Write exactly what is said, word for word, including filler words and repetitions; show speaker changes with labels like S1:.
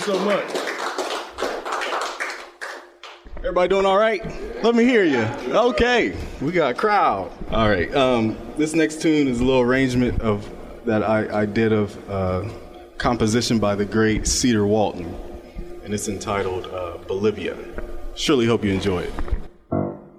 S1: so much. Everybody doing all right? Let me hear you. Okay, we got a crowd. All right, um, this next tune is a little arrangement of that I, I did of uh, composition by the great Cedar Walton, and it's entitled uh, Bolivia. Surely hope you enjoy it.